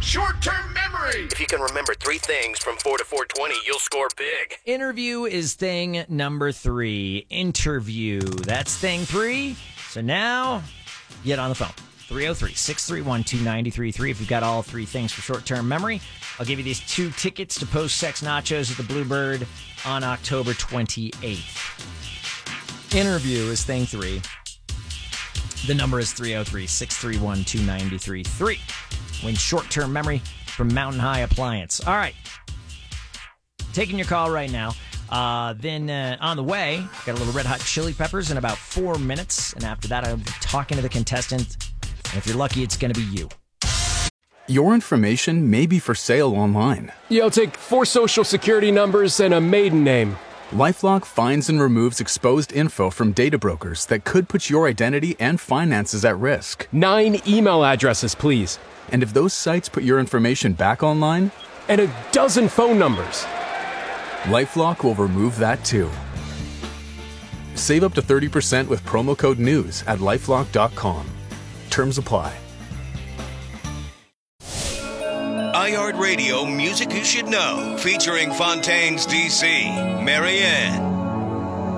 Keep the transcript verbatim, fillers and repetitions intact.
short-term memory. If you can remember three things from four to four twenty, you'll score big. Interview is thing number three. Interview. That's thing three. So now, get on the phone. three oh three, six three one, two nine three three. If you've got all three things for short-term memory, I'll give you these two tickets to Post-Sex Nachos at the Bluebird on October twenty-eighth. Interview is thing three. The number is three oh three, six three one, two nine three three. Win short-term memory from Mountain High Appliance. All right. Taking your call right now. Uh, then uh, on the way, got a little Red Hot Chili Peppers in about four minutes. And after that, I'll be talking to the contestant. And if you're lucky, it's going to be you. Your information may be for sale online. Yeah, I'll take four social security numbers and a maiden name. LifeLock finds and removes exposed info from data brokers that could put your identity and finances at risk. Nine email addresses, please. And if those sites put your information back online? And a dozen phone numbers. LifeLock will remove that too. Save up to thirty percent with promo code NEWS at lifelock dot com. Terms apply. iHeartRadio Music You Should Know, featuring Fontaine's D C, Marianne.